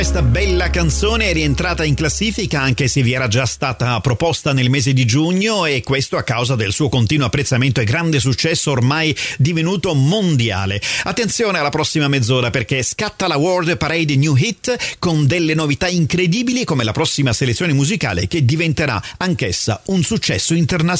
Questa bella canzone è rientrata in classifica anche se vi era già stata proposta nel mese di giugno, e questo a causa del suo continuo apprezzamento e grande successo ormai divenuto mondiale. Attenzione alla prossima mezz'ora, perché scatta la World Parade New Hit con delle novità incredibili come la prossima selezione musicale che diventerà anch'essa un successo internazionale.